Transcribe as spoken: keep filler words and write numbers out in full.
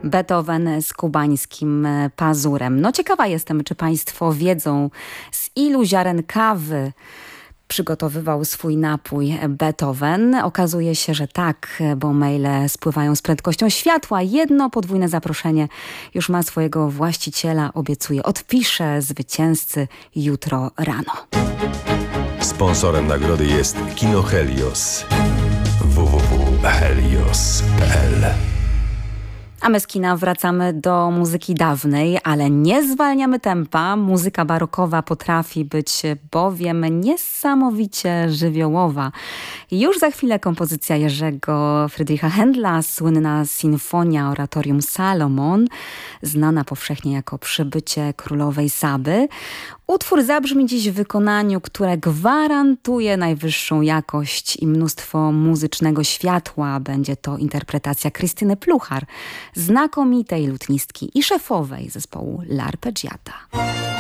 Beethoven z kubańskim pazurem. No ciekawa jestem, czy państwo wiedzą, z ilu ziaren kawy przygotowywał swój napój Beethoven. Okazuje się, że tak, bo maile spływają z prędkością światła. Jedno podwójne zaproszenie już ma swojego właściciela, obiecuje. Odpiszę zwycięzcy jutro rano. Sponsorem nagrody jest Kino Helios. w w w kropka helios kropka p l. A my z kina wracamy do muzyki dawnej, ale nie zwalniamy tempa. Muzyka barokowa potrafi być bowiem niesamowicie żywiołowa. Już za chwilę kompozycja Jerzego Friedricha Händla, słynna sinfonia Oratorium Salomon, znana powszechnie jako Przybycie królowej Saby. Utwór zabrzmi dziś w wykonaniu, które gwarantuje najwyższą jakość i mnóstwo muzycznego światła. Będzie to interpretacja Krystyny Pluchar, znakomitej lutnistki i szefowej zespołu L'Arpeggiata.